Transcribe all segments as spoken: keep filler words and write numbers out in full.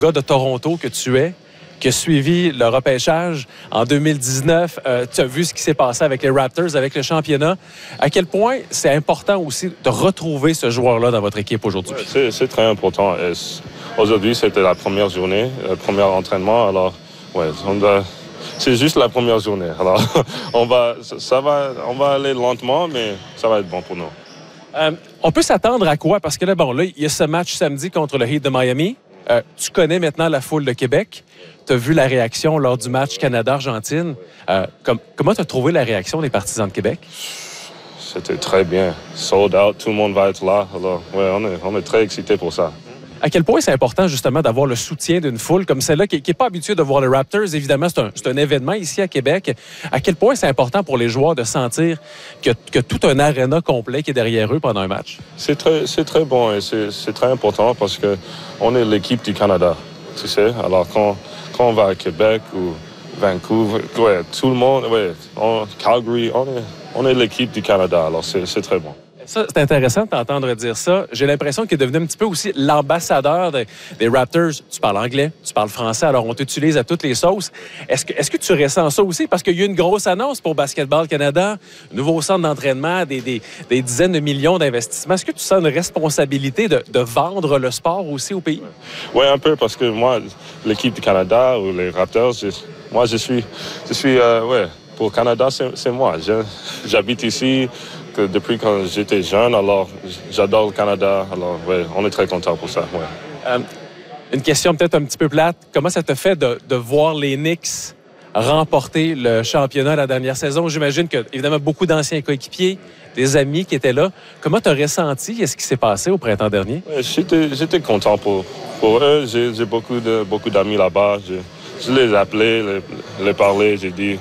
gars de Toronto que tu es, qui a suivi le repêchage en deux mille dix-neuf, euh, tu as vu ce qui s'est passé avec les Raptors, avec le championnat. À quel point c'est important aussi de retrouver ce joueur-là dans votre équipe aujourd'hui? Ouais, c'est, c'est très important. Et aujourd'hui, c'était la première journée, le premier entraînement. Alors, ouais, on doit... c'est juste la première journée. Alors, on va, ça va, on va aller lentement, mais ça va être bon pour nous. Euh, on peut s'attendre à quoi? Parce que là, bon, là, il y a ce match samedi contre le Heat de Miami. Euh, tu connais maintenant la foule de Québec. Tu as vu la réaction lors du match Canada-Argentine. Euh, com- comment tu as trouvé la réaction des partisans de Québec? C'était très bien. Sold out, tout le monde va être là. Alors, ouais, on est, on est très excités pour ça. À quel point c'est important, justement, d'avoir le soutien d'une foule comme celle-là qui n'est pas habituée de voir les Raptors? Évidemment, c'est un, c'est un événement ici à Québec. À quel point c'est important pour les joueurs de sentir que, que tout un aréna complet qui est derrière eux pendant un match? C'est très, c'est très bon et c'est, c'est très important parce qu'on est l'équipe du Canada, tu sais. Alors, quand, quand on va à Québec ou Vancouver, ouais, tout le monde, ouais, on, Calgary, on est, on est l'équipe du Canada. Alors, c'est, c'est très bon. Ça, c'est intéressant de t'entendre dire ça. J'ai l'impression qu'il est devenu un petit peu aussi l'ambassadeur des, des Raptors. Tu parles anglais, tu parles français, alors on t'utilise à toutes les sauces. Est-ce que, est-ce que tu ressens ça aussi? Parce qu'il y a eu une grosse annonce pour Basketball Canada, nouveau centre d'entraînement, des, des, des dizaines de millions d'investissements. Est-ce que tu sens une responsabilité de, de vendre le sport aussi au pays? Oui, un peu, parce que moi, l'équipe du Canada ou les Raptors, je, moi, je suis, je suis euh, ouais, pour le Canada, c'est, c'est moi. Je, j'habite ici. Que depuis quand j'étais jeune, alors j'adore le Canada. Alors, ouais, on est très contents pour ça. Ouais. Euh, une question peut-être un petit peu plate. Comment ça te fait de, de voir les Knicks remporter le championnat la dernière saison? J'imagine que, évidemment, beaucoup d'anciens coéquipiers, des amis qui étaient là. Comment tu as ressenti ce qui s'est passé au printemps dernier? Ouais, j'étais, j'étais content pour, pour eux. J'ai, j'ai beaucoup, de, beaucoup d'amis là-bas. Je, je les ai appelés, les, les parlé. J'ai dit...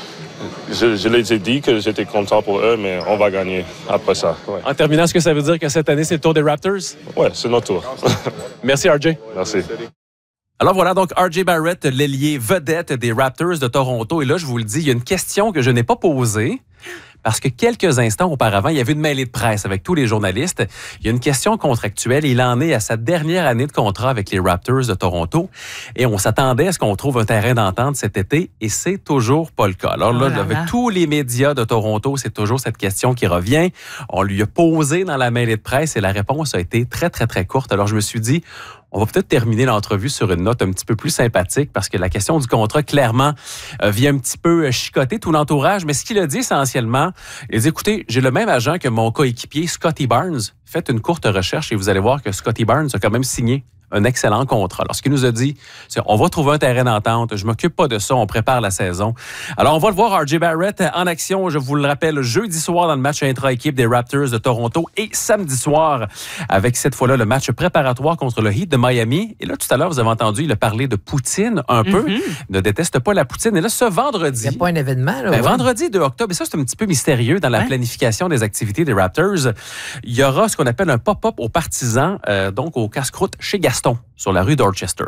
Je, je les ai dit que j'étais content pour eux, mais on va gagner après ça. Ouais. En terminant, est-ce que ça veut dire que cette année, c'est le tour des Raptors? Oui, c'est notre tour. Merci, R J. Merci. Alors voilà, donc R J Barrett, l'ailier vedette des Raptors de Toronto. Et là, je vous le dis, il y a une question que je n'ai pas posée. Parce que quelques instants auparavant, il y avait une mêlée de presse avec tous les journalistes. Il y a une question contractuelle. Il en est à sa dernière année de contrat avec les Raptors de Toronto. Et on s'attendait à ce qu'on trouve un terrain d'entente cet été. Et c'est toujours pas le cas. Alors là, oh là, là, avec tous les médias de Toronto, c'est toujours cette question qui revient. On lui a posé dans la mêlée de presse et la réponse a été très, très, très courte. Alors je me suis dit... on va peut-être terminer l'entrevue sur une note un petit peu plus sympathique parce que la question du contrat, clairement, euh, vient un petit peu chicoter tout l'entourage. Mais ce qu'il a dit essentiellement, il a dit, écoutez, j'ai le même agent que mon coéquipier Scottie Barnes. Faites une courte recherche et vous allez voir que Scottie Barnes a quand même signé un excellent contrat. Alors, ce qu'il nous a dit, c'est on va trouver un terrain d'entente. Je m'occupe pas de ça. On prépare la saison. Alors, on va le voir, R J Barrett en action. Je vous le rappelle, jeudi soir dans le match intra-équipe des Raptors de Toronto et samedi soir avec cette fois-là le match préparatoire contre le Heat de Miami. Et là, tout à l'heure, vous avez entendu, il a parlé de poutine un peu. Mm-hmm. Il ne déteste pas la poutine. Et là, ce vendredi... Il n'y a pas un événement, là? Ben, ouais. Vendredi deux octobre, et ça, c'est un petit peu mystérieux dans la ouais. planification des activités des Raptors. Il y aura ce qu'on appelle un pop-up aux partisans, euh, donc au casse-croûte chez Gaston, sur la rue Dorchester.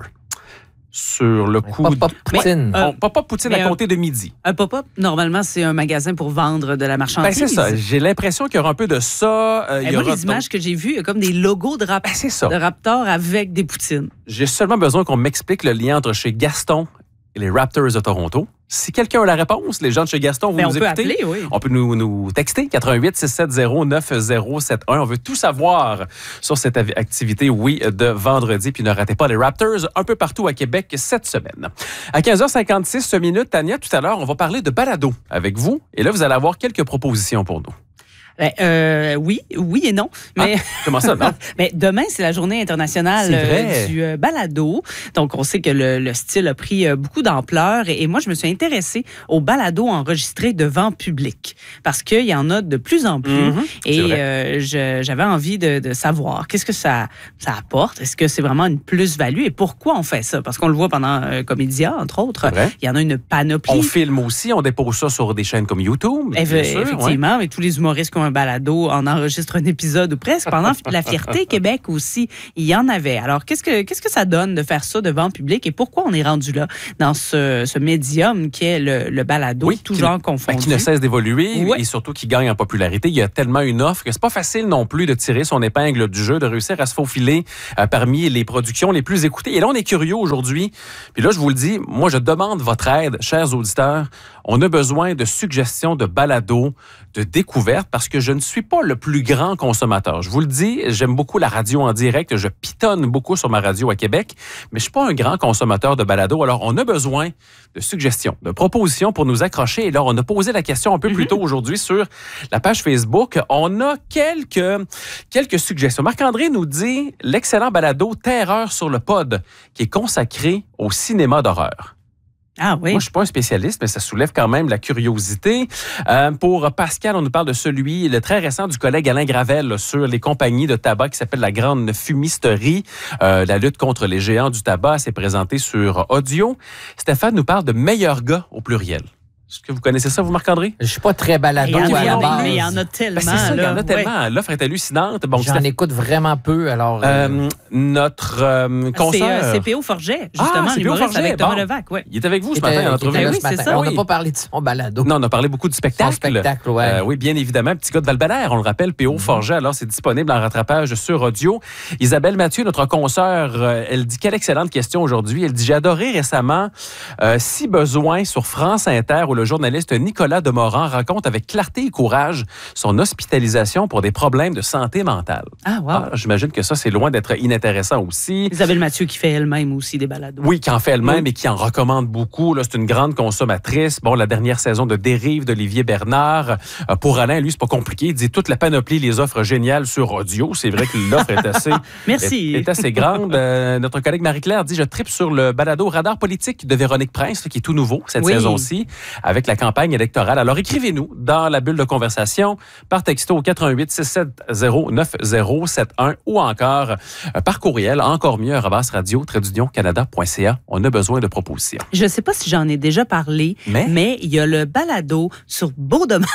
Sur le coup... Pop-up poutine. Ouais, euh, pop-up poutine à compter de midi. Un pop-up, normalement, c'est un magasin pour vendre de la marchandise. Ben, c'est ça. J'ai l'impression qu'il y aura un peu de ça. Euh, il y moi, aura les images donc... que j'ai vues, il y a comme des logos de, rap... ben, c'est ça. de Raptor avec des poutines. J'ai seulement besoin qu'on m'explique le lien entre chez Gaston et les Raptors de Toronto. Si quelqu'un a la réponse, les gens de chez Gaston, vous ben, nous on écoutez. Peut appeler, oui. On peut nous, nous texter quatre un huit, six sept zéro, neuf zéro sept un. On veut tout savoir sur cette activité, oui, de vendredi. Puis ne ratez pas les Raptors un peu partout à Québec cette semaine. À quinze heures cinquante-six minutes, Tania, tout à l'heure, on va parler de balado avec vous. Et là, vous allez avoir quelques propositions pour nous. Ben, euh, oui, oui et non. Mais ah, comment ça, non? mais demain, c'est la journée internationale euh, du euh, balado. Donc, on sait que le, le style a pris euh, beaucoup d'ampleur. Et, et moi, je me suis intéressée au balado enregistré devant public. Parce qu'il y en a de plus en plus. Mm-hmm, et euh, je, j'avais envie de, de savoir qu'est-ce que ça, ça apporte. Est-ce que c'est vraiment une plus-value? Et pourquoi on fait ça? Parce qu'on le voit pendant euh, Comédia, entre autres. Il y en a une panoplie. On filme aussi. On dépose ça sur des chaînes comme YouTube. Eff- sûr, effectivement. Ouais. Et tous les humoristes qui ont un balado en enregistre un épisode ou presque. Pendant la Fierté Québec aussi, il y en avait. Alors, qu'est-ce que, qu'est-ce que ça donne de faire ça devant le public et pourquoi on est rendu là dans ce, ce médium qui est le, le balado, oui, tout genre confondu? Ben, qui ne cesse d'évoluer oui. et surtout qui gagne en popularité. Il y a tellement une offre que c'est pas facile non plus de tirer son épingle du jeu, de réussir à se faufiler euh, parmi les productions les plus écoutées. Et là, on est curieux aujourd'hui. Puis là, je vous le dis, moi, je demande votre aide, chers auditeurs. On a besoin de suggestions de balados, de découvertes, parce que je ne suis pas le plus grand consommateur. Je vous le dis, j'aime beaucoup la radio en direct. Je pitonne beaucoup sur ma radio à Québec, mais je suis pas un grand consommateur de balados. Alors, on a besoin de suggestions, de propositions pour nous accrocher. Et là, on a posé la question un peu plus tôt aujourd'hui sur la page Facebook. On a quelques, quelques suggestions. Marc-André nous dit l'excellent balado Terreur sur le pod, qui est consacré au cinéma d'horreur. Ah oui. Moi, je suis pas un spécialiste, mais ça soulève quand même la curiosité. Euh, pour Pascal, on nous parle de celui, le très récent du collègue Alain Gravel, là, sur les compagnies de tabac qui s'appelle La Grande Fumisterie. Euh, la lutte contre les géants du tabac s'est présentée sur audio. Stéphane nous parle de Meilleurs gars au pluriel. Est-ce que vous connaissez ça, vous, Marc-André? Je suis pas très balado à la base. Mais il y en a tellement. Ben, c'est ça, il y en a là. tellement. Ouais. L'offre est hallucinante. Bon, J'en Stéph... écoute vraiment peu, alors... Euh, euh, notre euh, consoeur... C'est euh, C P O Forget, justement, ah, l'humoriste Forget. avec Thomas Bon. Levac. Ouais. Il est avec vous ce était, matin, en entrevue. là, oui, ce matin. c'est ça. On n'a Oui. pas parlé de son balado. Non, on a parlé beaucoup du spectacle. Son spectacle, ouais. Euh, oui, bien évidemment. Petit gars de Val-Bélair, on le rappelle, P O Forget. Alors, c'est disponible en rattrapage sur audio. Isabelle Mathieu, notre consoeur, euh, elle dit quelle excellente question aujourd'hui. Elle dit, j'ai adoré récemment euh, Si besoin sur France Inter où le journaliste Nicolas Demorand raconte avec clarté et courage son hospitalisation pour des problèmes de santé mentale. Ah, wow. Ah, j'imagine que ça, c'est loin d'être inintéressant aussi. Isabelle Mathieu qui fait elle-même aussi des balados. Oui, qui en fait elle-même oui. et qui en recommande beaucoup. Là, c'est une grande consommatrice. Bon, la dernière saison de Dérive d'Olivier Bernard. Euh, pour Alain, lui, c'est pas compliqué. Il dit toute la panoplie, les offres géniales sur audio. C'est vrai que l'offre est assez, Merci. Est, est assez grande. Euh, notre collègue Marie-Claire dit je tripe sur le balado Radar politique de Véronique Prince, là, qui est tout nouveau cette oui. saison-ci, avec la campagne électorale. Alors, écrivez-nous dans la bulle de conversation par texto au quatre un huit six sept zéro neuf zéro sept un ou encore euh, par courriel, encore mieux, arobase radio trait d'union canada point c a. On a besoin de propositions. Je ne sais pas si j'en ai déjà parlé, mais, mais il y a le balado sur Beau Dommage.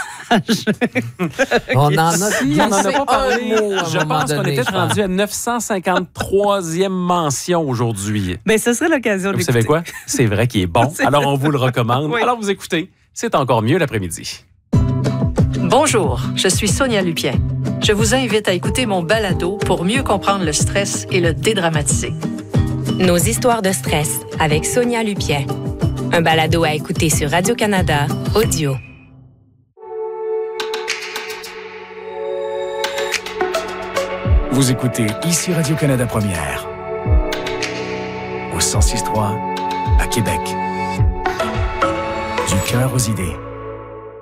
On en a, si, on en a pas parlé. Mot, je pense qu'on était rendu à neuf cent cinquante-troisième mention aujourd'hui. Bien, ce serait l'occasion de Vous savez quoi? C'est vrai qu'il est bon. Alors, on vous le recommande. Oui. Alors, vous écoutez. C'est encore mieux l'après-midi. Bonjour, je suis Sonia Lupien. Je vous invite à écouter mon balado pour mieux comprendre le stress et le dédramatiser. Nos histoires de stress avec Sonia Lupien. Un balado à écouter sur Radio-Canada, audio. Vous écoutez ici Radio-Canada Première. Au cent six trois à Québec. Du cœur aux idées.